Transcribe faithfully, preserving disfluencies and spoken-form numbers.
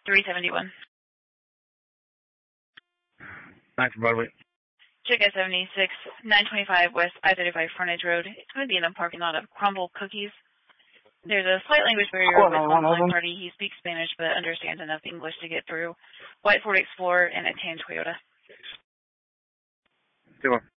three seventy-one. Back to Broadway. Check S seventy-six, nine twenty-five West I thirty-five Frontage Road. It's going to be in the parking lot of Crumble Cookies. There's a slight language barrier with one blind party. He speaks Spanish but understands enough English to get through. White Ford Explorer and a tan Toyota. Two more.